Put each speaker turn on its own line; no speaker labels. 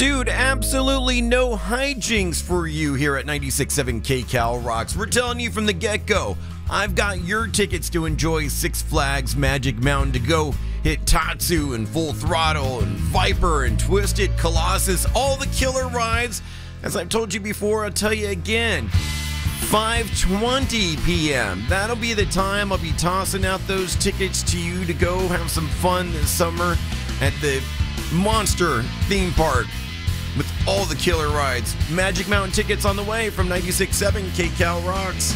Dude, absolutely no hijinks for you here at 96.7 KCal Rocks. We're telling you from the get-go, I've got your tickets to enjoy Six Flags Magic Mountain, to go hit Tatsu and Full Throttle and Viper and Twisted Colossus, all the killer rides. As I've told you before, I'll tell you again, 5:20 p.m. That'll be the time I'll be tossing out those tickets to you to go have some fun this summer at the Monster theme park with all the killer rides. Magic Mountain tickets on the way from 96.7 KCal Rocks.